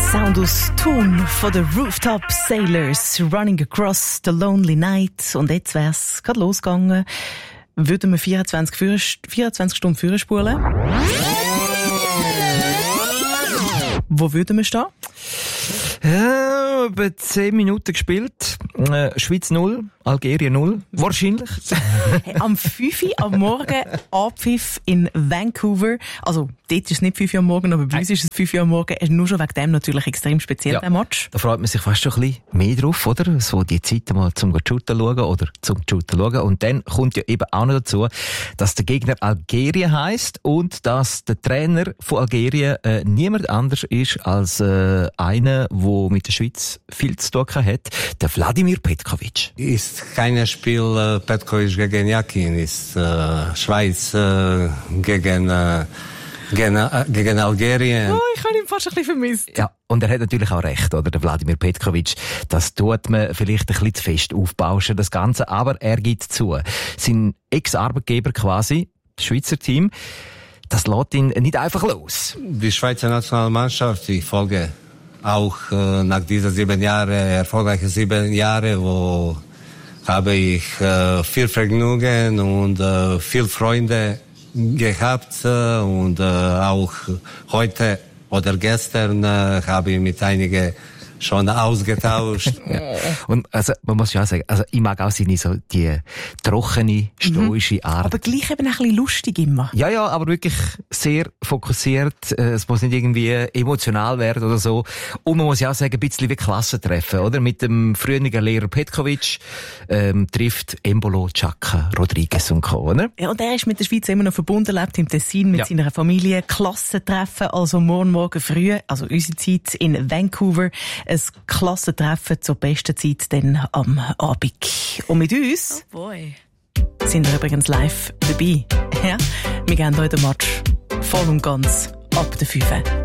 Sound aus Thun von den Rooftop Sailors, Running Across the Lonely Night. Und jetzt wär's gerade losgegangen. Würden wir 24 Stunden vorspulen? Wo würden wir stehen? Ja, über 10 Minuten gespielt. Schweiz 0, Algerien 0. Wahrscheinlich. Am 5 Uhr am Morgen Abpfiff in Vancouver. Also, dort ist es nicht 5 Uhr am Morgen, aber bei uns ist es 5 Uhr am Morgen. Es ist nur schon wegen dem natürlich extrem speziell, der Match. Da freut man sich fast schon ein bisschen mehr drauf, oder? So die Zeit mal zum Shooten schauen oder zum Shooten schauen. Und dann kommt ja eben auch noch dazu, dass der Gegner Algerien heisst und dass der Trainer von Algerien niemand anders ist als einer, der mit der Schweiz viel zu tun hat, der Wladimir Petkovic. Ist kein Spiel Petkovic gegen Jakin, ist Schweiz gegen Algerien. Oh, ich habe ihn fast ein bisschen vermisst. Ja, und er hat natürlich auch recht, oder? Der Wladimir Petkovic. Das tut man vielleicht ein bisschen zu fest aufbauschen, das Ganze. Aber er gibt zu. Sein Ex-Arbeitgeber quasi, das Schweizer Team, das lässt ihn nicht einfach los. Die Schweizer Nationalmannschaft, ich folge auch nach diesen 7 Jahren, erfolgreichen 7 Jahren, wo habe ich viel Vergnügen und viel Freunde gehabt und auch heute oder gestern habe ich mit einigen schon ausgetauscht. Ja. Und also, man muss ja auch sagen, also ich mag auch seine so die trockene, stoische Art. Aber gleich eben ein bisschen lustig immer. Ja, aber wirklich sehr fokussiert. Es muss nicht irgendwie emotional werden oder so. Und man muss ja auch sagen, ein bisschen wie Klassentreffen, oder? Mit dem früheren Lehrer Petkovic trifft Embolo, Xhaka, Rodriguez und Co., oder? Ja, und er ist mit der Schweiz immer noch verbunden, lebt im Tessin mit seiner Familie. Klassentreffen, also morgen früh, also unsere Zeit in Vancouver. Ein Klassentreffen zur besten Zeit dann am Abend. Und mit uns sind wir übrigens live dabei. Ja? Wir geben heute den Match voll und ganz ab der 5.